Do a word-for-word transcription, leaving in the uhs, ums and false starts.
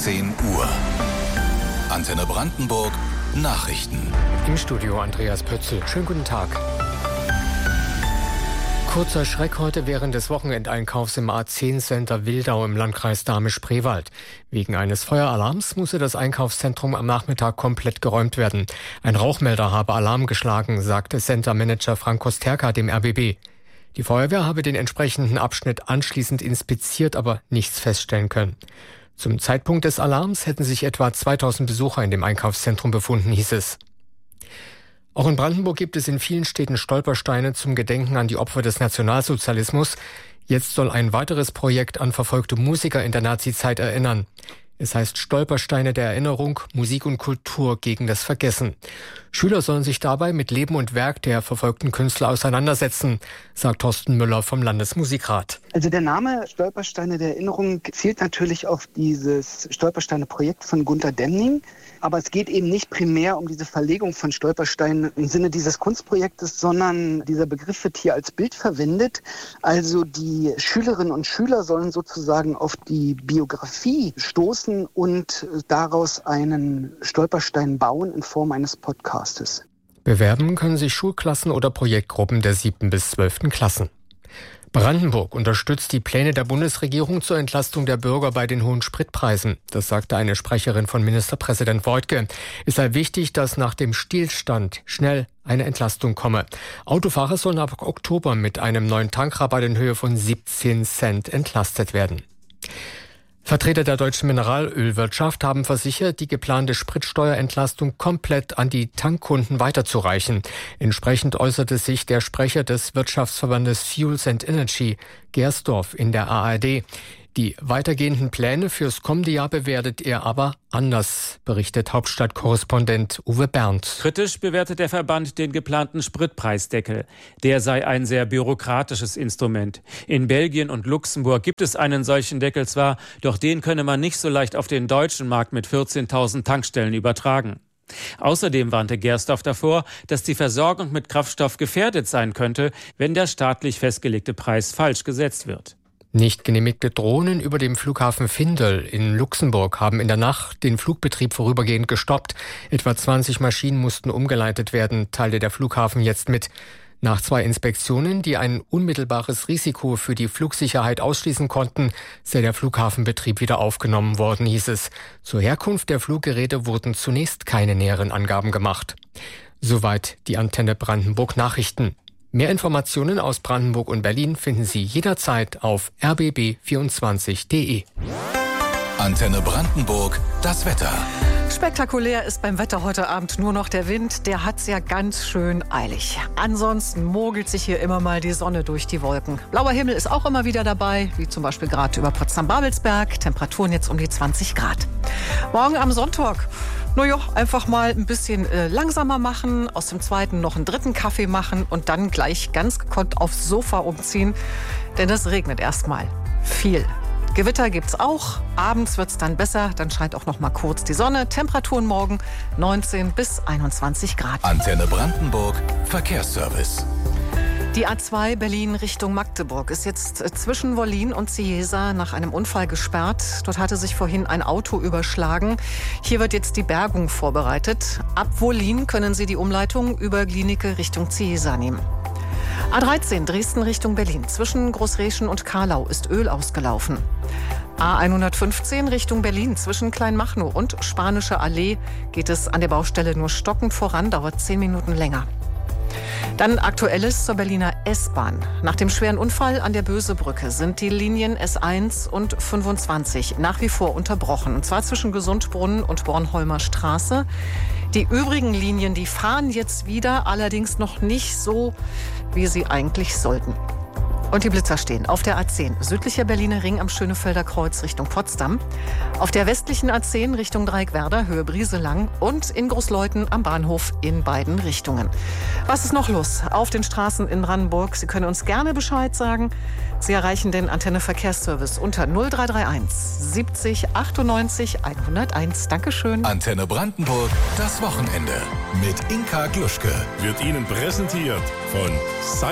zehn Uhr. Antenne Brandenburg Nachrichten. Im Studio Andreas Pötzl. Schönen guten Tag. Kurzer Schreck heute während des Wochenendeinkaufs im A zehn Center Wildau im Landkreis Dahme-Spreewald. Wegen eines Feueralarms musste das Einkaufszentrum am Nachmittag komplett geräumt werden. Ein Rauchmelder habe Alarm geschlagen, sagte Centermanager Frank Kosterka dem R B B. Die Feuerwehr habe den entsprechenden Abschnitt anschließend inspiziert, aber nichts feststellen können. Zum Zeitpunkt des Alarms hätten sich etwa zweitausend Besucher in dem Einkaufszentrum befunden, hieß es. Auch in Brandenburg gibt es in vielen Städten Stolpersteine zum Gedenken an die Opfer des Nationalsozialismus. Jetzt soll ein weiteres Projekt an verfolgte Musiker in der Nazizeit erinnern. Es heißt Stolpersteine der Erinnerung, Musik und Kultur gegen das Vergessen. Schüler sollen sich dabei mit Leben und Werk der verfolgten Künstler auseinandersetzen, sagt Thorsten Müller vom Landesmusikrat. Also der Name Stolpersteine der Erinnerung zielt natürlich auf dieses Stolpersteine-Projekt von Gunter Demning. Aber es geht eben nicht primär um diese Verlegung von Stolpersteinen im Sinne dieses Kunstprojektes, sondern dieser Begriff wird hier als Bild verwendet. Also die Schülerinnen und Schüler sollen sozusagen auf die Biografie stoßen und daraus einen Stolperstein bauen in Form eines Podcastes. Bewerben können sich Schulklassen oder Projektgruppen der siebten bis zwölften Klassen. Brandenburg unterstützt die Pläne der Bundesregierung zur Entlastung der Bürger bei den hohen Spritpreisen. Das sagte eine Sprecherin von Ministerpräsident Woidke. Es sei wichtig, dass nach dem Stillstand schnell eine Entlastung komme. Autofahrer sollen ab Oktober mit einem neuen Tankrabatt in Höhe von siebzehn Cent entlastet werden. Vertreter der deutschen Mineralölwirtschaft haben versichert, die geplante Spritsteuerentlastung komplett an die Tankkunden weiterzureichen. Entsprechend äußerte sich der Sprecher des Wirtschaftsverbandes Fuels and Energy, Gersdorf, in der A R D. Die weitergehenden Pläne fürs kommende Jahr bewertet er aber anders, berichtet Hauptstadtkorrespondent Uwe Berndt. Kritisch bewertet der Verband den geplanten Spritpreisdeckel. Der sei ein sehr bürokratisches Instrument. In Belgien und Luxemburg gibt es einen solchen Deckel zwar, doch den könne man nicht so leicht auf den deutschen Markt mit vierzehntausend Tankstellen übertragen. Außerdem warnte Gersdorf davor, dass die Versorgung mit Kraftstoff gefährdet sein könnte, wenn der staatlich festgelegte Preis falsch gesetzt wird. Nicht genehmigte Drohnen über dem Flughafen Findel in Luxemburg haben in der Nacht den Flugbetrieb vorübergehend gestoppt. Etwa zwanzig Maschinen mussten umgeleitet werden, teilte der Flughafen jetzt mit. Nach zwei Inspektionen, die ein unmittelbares Risiko für die Flugsicherheit ausschließen konnten, sei der Flughafenbetrieb wieder aufgenommen worden, hieß es. Zur Herkunft der Fluggeräte wurden zunächst keine näheren Angaben gemacht. Soweit die Antenne Brandenburg Nachrichten. Mehr Informationen aus Brandenburg und Berlin finden Sie jederzeit auf r b b vierundzwanzig punkt d e. Antenne Brandenburg, das Wetter. Spektakulär ist beim Wetter heute Abend nur noch der Wind. Der hat's ja ganz schön eilig. Ansonsten mogelt sich hier immer mal die Sonne durch die Wolken. Blauer Himmel ist auch immer wieder dabei, wie zum Beispiel gerade über Potsdam-Babelsberg. Temperaturen jetzt um die zwanzig Grad. Morgen am Sonntag, naja, einfach mal ein bisschen äh, langsamer machen, aus dem zweiten noch einen dritten Kaffee machen und dann gleich ganz gekonnt aufs Sofa umziehen. Denn es regnet erstmal viel. Gewitter gibt's auch. Abends wird's dann besser. Dann scheint auch noch mal kurz die Sonne. Temperaturen morgen neunzehn bis einundzwanzig Grad. Antenne Brandenburg Verkehrsservice. Die A zwei Berlin Richtung Magdeburg ist jetzt zwischen Wollin und Cieza nach einem Unfall gesperrt. Dort hatte sich vorhin ein Auto überschlagen. Hier wird jetzt die Bergung vorbereitet. Ab Wollin können Sie die Umleitung über Glienicke Richtung Cieza nehmen. A dreizehn Dresden Richtung Berlin. Zwischen Großreschen und Karlau ist Öl ausgelaufen. A hundertfünfzehn Richtung Berlin. Zwischen Kleinmachnow und Spanische Allee geht es an der Baustelle nur stockend voran, dauert zehn Minuten länger. Dann Aktuelles zur Berliner S-Bahn. Nach dem schweren Unfall an der Bösebrücke sind die Linien S eins und fünfundzwanzig nach wie vor unterbrochen. Und zwar zwischen Gesundbrunnen und Bornholmer Straße. Die übrigen Linien, die fahren jetzt wieder, allerdings noch nicht so, wie sie eigentlich sollten. Und die Blitzer stehen auf der A zehn, südlicher Berliner Ring am Schönefelder Kreuz Richtung Potsdam, auf der westlichen A zehn Richtung Dreieckwerder, Höhe Brieselang und in Großleuthen am Bahnhof in beiden Richtungen. Was ist noch los auf den Straßen in Brandenburg? Sie können uns gerne Bescheid sagen. Sie erreichen den Antenne Verkehrsservice unter null drei drei eins siebzig achtundneunzig hunderteins. Dankeschön. Antenne Brandenburg, das Wochenende mit Inka Gluschke. Wird Ihnen präsentiert von